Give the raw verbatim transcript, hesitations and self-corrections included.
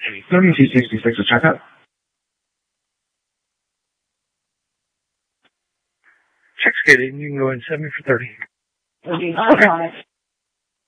thirty-two sixty-six is checkout. Check's good. You can go in seventy for thirty. All right.